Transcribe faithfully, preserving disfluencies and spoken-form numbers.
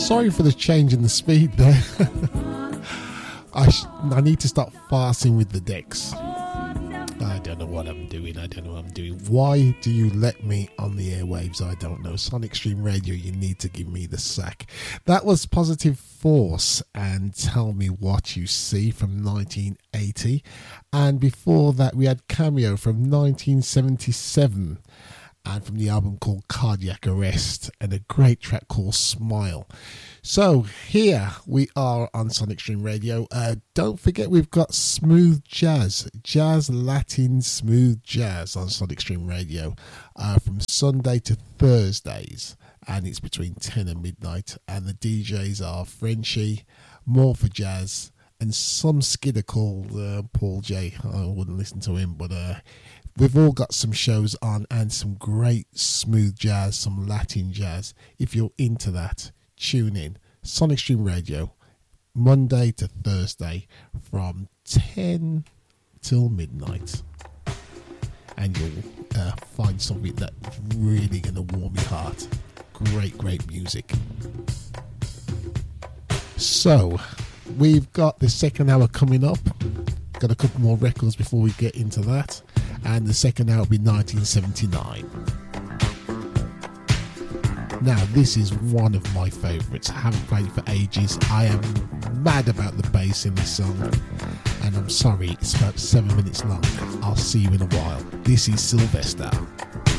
Sorry for the change in the speed there. I, sh- I need to start farting with the decks. I don't know what I'm doing. I don't know what I'm doing. Why do you let me on the airwaves? I don't know. Sonic Stream Radio, you need to give me the sack. That was Positive Force and Tell Me What You See from nineteen eighty. And before that, we had Cameo from nineteen seventy-seven. And from the album called Cardiac Arrest, and a great track called Smile. So here we are on Sonic Stream Radio. Uh, don't forget we've got smooth jazz, jazz Latin smooth jazz on Sonic Stream Radio uh, from Sunday to Thursdays, and it's between ten and midnight. And the D Js are Frenchie, More for Jazz, and some skidder called uh, Paul J. I wouldn't listen to him, but uh, we've all got some shows on and some great smooth jazz, some Latin jazz. If you're into that, tune in. Sonic Stream Radio, Monday to Thursday from ten till midnight. And you'll uh, find something that's really going to warm your heart. Great, great music. So, we've got the second hour coming up. Got a couple more records before we get into that. And the second hour will be nineteen seventy-nine. Now, this is one of my favourites. I haven't played it for ages. I am mad about the bass in this song. And I'm sorry, it's about seven minutes long. I'll see you in a while. This is Sylvester.